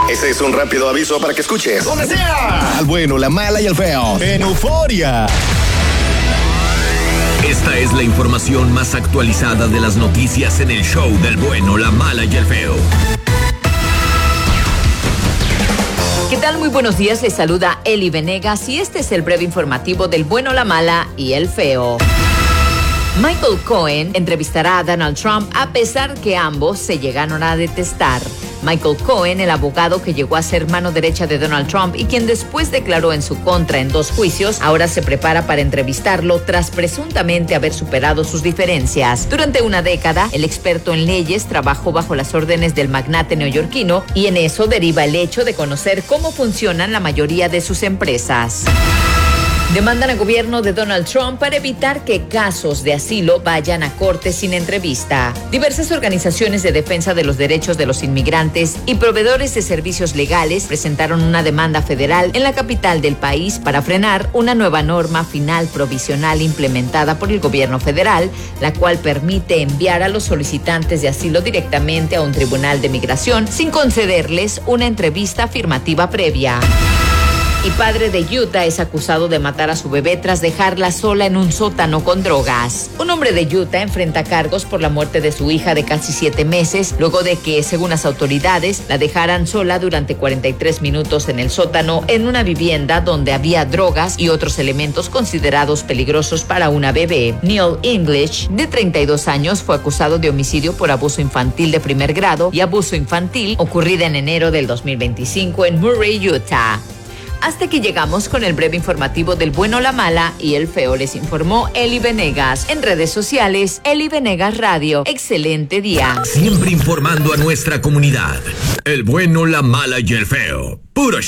Ese es un rápido aviso para que escuches donde sea al bueno, la mala y el feo en Euforia. Esta es la información más actualizada de las noticias en el show del bueno, la mala y el feo. ¿Qué tal? Muy buenos días, les saluda Eli Venegas y este es el breve informativo del bueno, la mala y el feo. Michael Cohen entrevistará a Donald Trump a pesar que ambos se llegaron a detestar. Michael Cohen, el abogado que llegó a ser mano derecha de Donald Trump y quien después declaró en su contra en 2 juicios, ahora se prepara para entrevistarlo tras presuntamente haber superado sus diferencias. Durante una década, el experto en leyes trabajó bajo las órdenes del magnate neoyorquino y en eso deriva el hecho de conocer cómo funcionan la mayoría de sus empresas. Demandan al gobierno de Donald Trump para evitar que casos de asilo vayan a corte sin entrevista. Diversas organizaciones de defensa de los derechos de los inmigrantes y proveedores de servicios legales presentaron una demanda federal en la capital del país para frenar una nueva norma final provisional implementada por el gobierno federal, la cual permite enviar a los solicitantes de asilo directamente a un tribunal de migración sin concederles una entrevista afirmativa previa. Y padre de Utah es acusado de matar a su bebé tras dejarla sola en un sótano con drogas. Un hombre de Utah enfrenta cargos por la muerte de su hija de casi 7 meses, luego de que, según las autoridades, la dejaran sola durante 43 minutos en el sótano en una vivienda donde había drogas y otros elementos considerados peligrosos para una bebé. Neil English, de 32 años, fue acusado de homicidio por abuso infantil de primer grado y abuso infantil ocurrida en enero del 2025 en Murray, Utah. Hasta que llegamos con el breve informativo del bueno, la mala y el feo. Les informó Eli Venegas. En redes sociales, Eli Venegas Radio. Excelente día. Siempre informando a nuestra comunidad. El bueno, la mala y el feo. Puro